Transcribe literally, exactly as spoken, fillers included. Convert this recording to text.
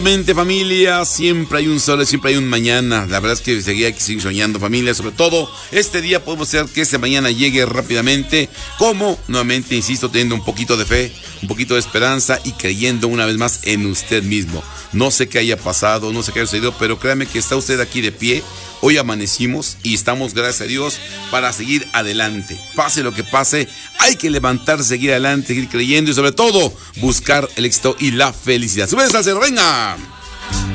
Mente, familia, siempre hay un sol, siempre hay un mañana. La verdad es que seguía hay que seguir soñando, familia. Sobre todo, este día podemos hacer que ese mañana llegue rápidamente. Como, nuevamente, insisto, teniendo un poquito de fe, un poquito de esperanza y creyendo una vez más en usted mismo. No sé qué haya pasado, no sé qué haya sucedido, pero créame que está usted aquí de pie. Hoy amanecimos y estamos, gracias a Dios, para seguir adelante. Pase lo que pase, hay que levantarse, seguir adelante, seguir creyendo y sobre todo buscar el éxito y la felicidad. ¡Súbese al cerro, venga!